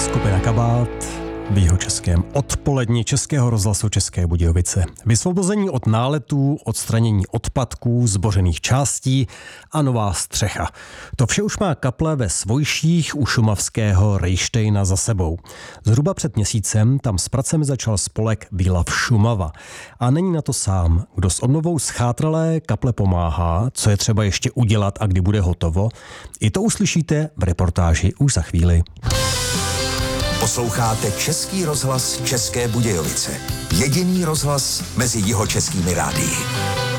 Skupina Kabát v jihočeském odpoledni Českého rozhlasu České Budějovice. Vysvobození od náletů, odstranění odpadků, zbořených částí a nová střecha. To vše už má kaple ve Svojších u šumavského Rejštejna za sebou. Zhruba před měsícem tam s pracemi začal spolek Výlav Šumava. A není na to sám. Kdo s obnovou schátralé kaple pomáhá, co je třeba ještě udělat a kdy bude hotovo, i to uslyšíte v reportáži už za chvíli. Posloucháte Český rozhlas České Budějovice. Jediný rozhlas mezi jihočeskými rádii.